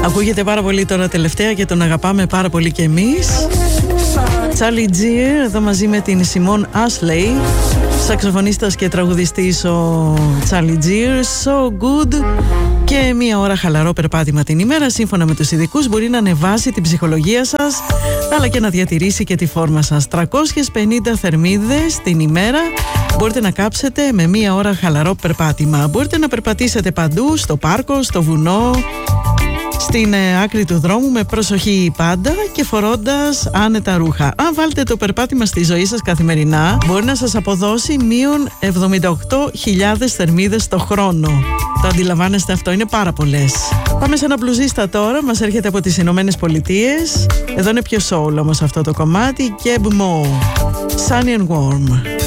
Ακούγεται πάρα πολύ τώρα τελευταία και τον αγαπάμε πάρα πολύ κι εμείς. Charlie Gear εδώ μαζί με την Simone Ashley. Σαξοφωνίστας και τραγουδιστής ο Charlie Gear. So good. Και μία ώρα χαλαρό περπάτημα την ημέρα, σύμφωνα με τους ειδικούς, μπορεί να ανεβάσει την ψυχολογία σας, αλλά και να διατηρήσει και τη φόρμα σας. 350 θερμίδες την ημέρα μπορείτε να κάψετε με μία ώρα χαλαρό περπάτημα. Μπορείτε να περπατήσετε παντού, στο πάρκο, στο βουνό, στην άκρη του δρόμου, με προσοχή πάντα και φορώντας άνετα ρούχα. Αν βάλετε το περπάτημα στη ζωή σας καθημερινά, μπορεί να σας αποδώσει μείον 78.000 θερμίδες το χρόνο. Το αντιλαμβάνεστε αυτό? Είναι πάρα πολλές. Πάμε σε ένα μπλουζίστα τώρα, μας έρχεται από τις Ηνωμένες Πολιτείες. Εδώ είναι πιο soul όμως αυτό το κομμάτι. Geb Mo, Sunny and Warm.